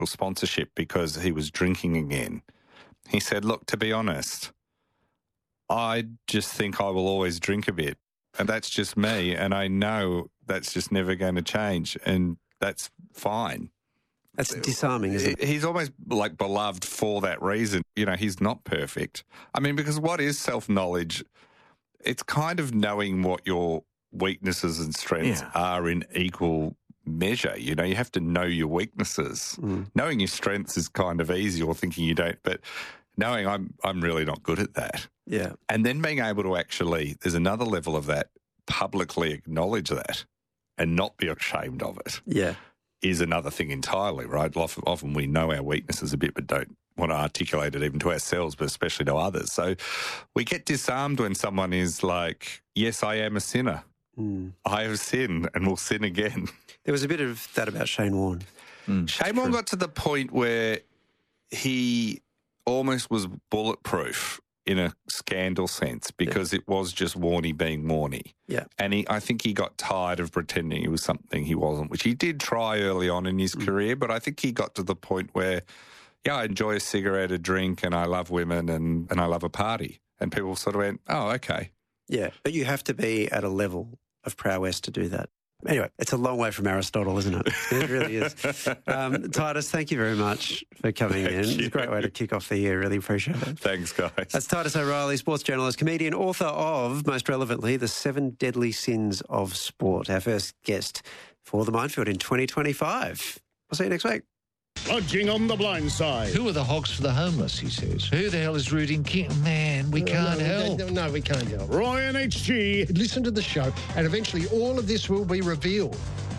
sponsorship because he was drinking again. He said, look, to be honest, I just think I will always drink a bit. And that's just me. And I know that's just never going to change. And that's fine. That's disarming, isn't it? He's almost like beloved for that reason. You know, he's not perfect. I mean, because what is self-knowledge? It's kind of knowing what your weaknesses and strengths are in equal measure. You know, you have to know your weaknesses. Knowing your strengths is kind of easy, or thinking you don't, but knowing I'm really not good at that. Yeah. And then being able to actually, there's another level of that, publicly acknowledge that and not be ashamed of it. Yeah. Is another thing entirely, right? Often we know our weaknesses a bit but don't want to articulate it even to ourselves, but especially to others. So we get disarmed when someone is like, yes, I am a sinner. I have sinned and will sin again. There was a bit of that about Shane Warne. Shane Warne got to the point where he almost was bulletproof in a scandal sense because it was just Warney being Warney. Yeah. And I think he got tired of pretending he was something he wasn't, which he did try early on in his career, but I think he got to the point where, I enjoy a cigarette, a drink, and I love women and I love a party. And people sort of went, oh, okay. Yeah, but you have to be at a level of prowess to do that. Anyway, it's a long way from Aristotle, isn't it? It really is. Titus, thank you very much for coming in. It's a great way to kick off the year. Really appreciate it. Thanks, guys. That's Titus O'Reilly, sports journalist, comedian, author of, most relevantly, The 7 Deadly Sins of Sport. Our first guest for The Minefield in 2025. I'll see you next week. Lodging on the blind side. Who are the hogs for the homeless, he says. Who the hell is rooting King? Man, we can't help. No, we can't help. Roy and HG. Listen to the show and eventually all of this will be revealed.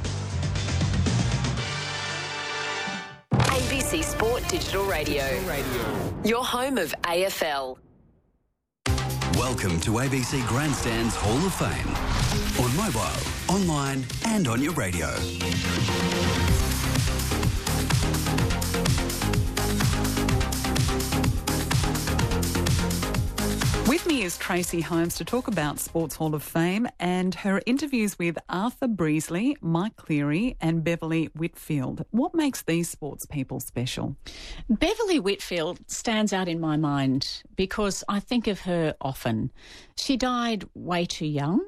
ABC Sport Digital Radio. Your home of AFL. Welcome to ABC Grandstand's Hall of Fame. On mobile, online and on your radio. With me is Tracy Holmes to talk about Sports Hall of Fame and her interviews with Arthur Breasley, Mike Cleary and Beverly Whitfield. What makes these sports people special? Beverly Whitfield stands out in my mind because I think of her often. She died way too young.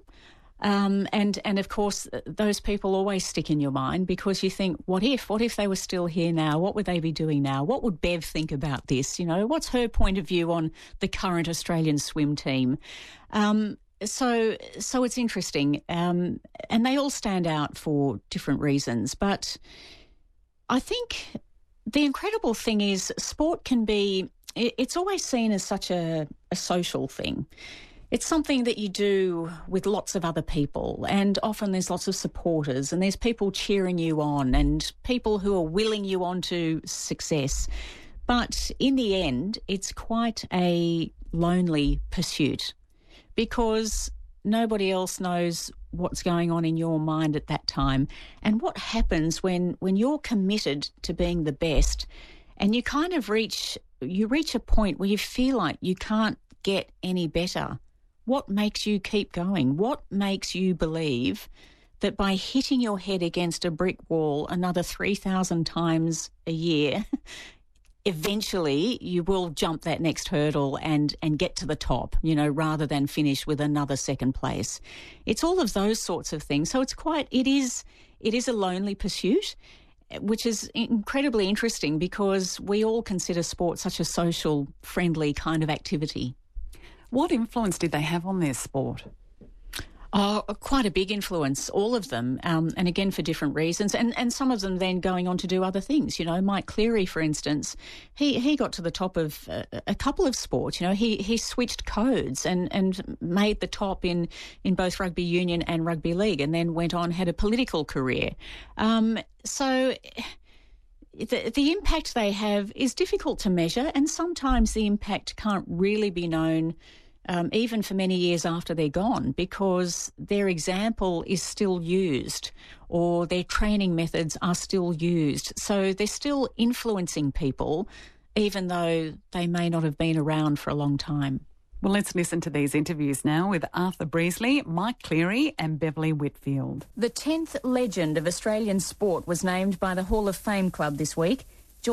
And of course, those people always stick in your mind because you think, what if they were still here now? What would they be doing now? What would Bev think about this? You know, what's her point of view on the current Australian swim team? So it's interesting. And they all stand out for different reasons. But I think the incredible thing is sport can be, it's always seen as such a social thing. It's something that you do with lots of other people, and often there's lots of supporters and there's people cheering you on and people who are willing you on to success. But in the end, it's quite a lonely pursuit because nobody else knows what's going on in your mind at that time. And what happens when you're committed to being the best and you kind of reach a point where you feel like you can't get any better? What makes you keep going? What makes you believe that by hitting your head against a brick wall another 3,000 times a year, eventually you will jump that next hurdle and get to the top, you know, rather than finish with another second place? It's all of those sorts of things. So it is a lonely pursuit, which is incredibly interesting because we all consider sport such a social, friendly kind of activity. What influence did they have on their sport? Oh, quite a big influence, all of them, and again for different reasons, and some of them then going on to do other things. You know, Mike Cleary, for instance, he got to the top of a couple of sports. You know, he switched codes and made the top in both rugby union and rugby league, and then went on, had a political career. So the impact they have is difficult to measure, and sometimes the impact can't really be known even for many years after they're gone because their example is still used or their training methods are still used. So they're still influencing people even though they may not have been around for a long time. Well, let's listen to these interviews now with Arthur Breasley, Mike Cleary and Beverly Whitfield. The 10th legend of Australian sport was named by the Hall of Fame Club this week.